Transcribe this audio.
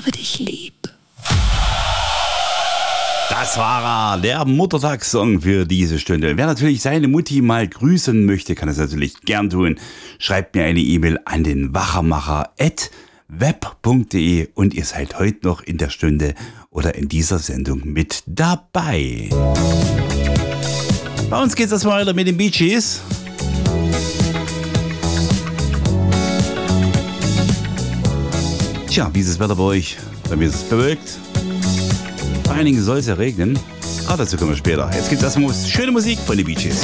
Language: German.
habe dich lieb. Das war er, der Muttertagssong für diese Stunde. Wer natürlich seine Mutti mal grüßen möchte, kann es natürlich gern tun. Schreibt mir eine E-Mail an den wachermacher@web.de und ihr seid heute noch in der Stunde oder in dieser Sendung mit dabei. Bei uns geht es erstmal weiter mit den Bee Gees. Tja, wie ist das Wetter bei euch? Bei mir ist es bewölkt. Bei einigen soll es ja regnen. Aber dazu kommen wir später. Jetzt gibt es erstmal schöne Musik von den Bee Gees.